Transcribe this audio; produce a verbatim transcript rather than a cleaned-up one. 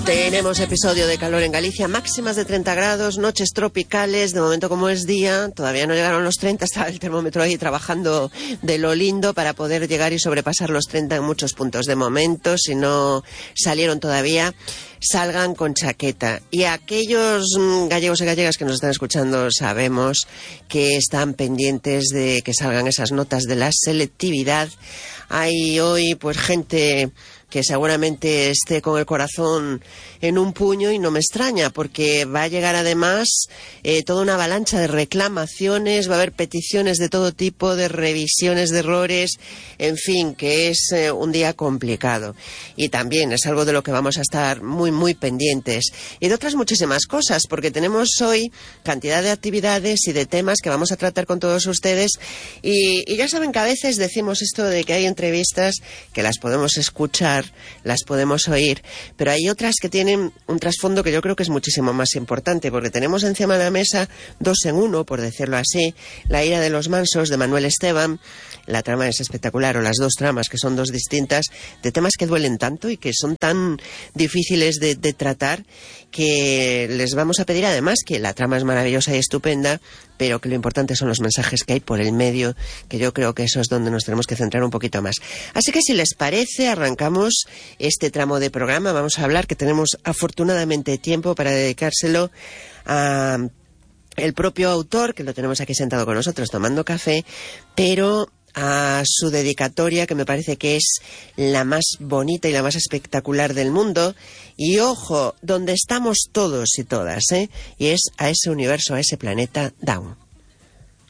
Tenemos episodio de calor en Galicia, máximas de treinta grados, noches tropicales, de momento como es día, todavía no llegaron los treinta, está el termómetro ahí trabajando de lo lindo para poder llegar y sobrepasar los treinta en muchos puntos. De momento, si no salieron todavía, salgan con chaqueta. Y aquellos gallegos y gallegas que nos están escuchando sabemos que están pendientes de que salgan esas notas de la selectividad. Hay hoy pues gente que seguramente esté con el corazón en un puño y no me extraña, porque va a llegar además eh, toda una avalancha de reclamaciones, va a haber peticiones de todo tipo, de revisiones de errores, en fin, que es eh, un día complicado. Y también es algo de lo que vamos a estar muy, muy pendientes. Y de otras muchísimas cosas, porque tenemos hoy cantidad de actividades y de temas que vamos a tratar con todos ustedes. Y, y ya saben que a veces decimos esto de que hay entrevistas que las podemos escuchar, las podemos oír, pero hay otras que tienen un trasfondo que yo creo que es muchísimo más importante, porque tenemos encima de la mesa dos en uno, por decirlo así: La ira de los mansos, de Manuel Esteban. La trama es espectacular, o las dos tramas, que son dos distintas, de temas que duelen tanto y que son tan difíciles de, de tratar, que les vamos a pedir además que la trama es maravillosa y estupenda, pero que lo importante son los mensajes que hay por el medio, que yo creo que eso es donde nos tenemos que centrar un poquito más. Así que si les parece, arrancamos este tramo de programa. Vamos a hablar, que tenemos afortunadamente tiempo para dedicárselo a el propio autor, que lo tenemos aquí sentado con nosotros tomando café, pero a su dedicatoria, que me parece que es la más bonita y la más espectacular del mundo. Y ojo, donde estamos todos y todas, ¿eh? Y es a ese universo, a ese planeta Down.